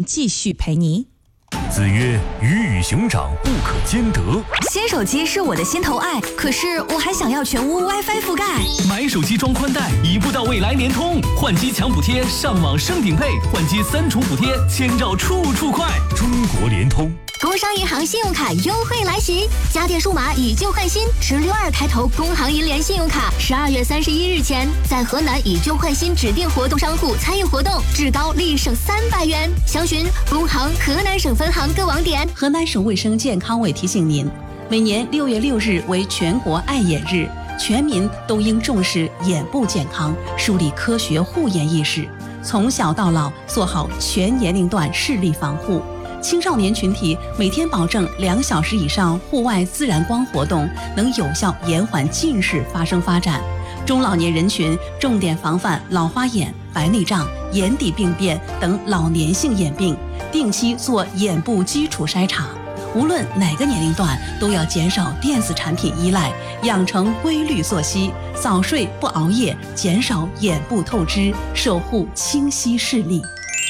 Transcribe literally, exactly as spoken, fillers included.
继续陪你。 子曰：鱼与熊掌不可兼得。 新手机是我的心头爱，可是我还想要全屋 WiFi 覆盖。 买手机装宽带，一步到位来联通，换机抢补贴，上网升顶配，换机三重补贴，千兆处处快。 中国联通。 工商银行信用卡优惠来袭，家电数码以旧换新，持六二开头工行银联信用卡，十二月三十一日前在河南以旧换新指定活动商户参与活动，至高立省三百元。详询工行河南省分行各网点。 河南省卫生健康委提醒您，每年六月六日为全国爱眼日，全民都应重视眼部健康，树立科学护眼意识，从小到老做好全年龄段视力防护。青少年群体每天保证两小时以上户外自然光活动，能有效延缓近视发生发展。中老年人群重点防范老花眼、白内障、眼底病变等老年性眼病，定期做眼部基础筛查。无论哪个年龄段，都要减少电子产品依赖，养成规律作息，早睡不熬夜，减少眼部透支，守护清晰视力。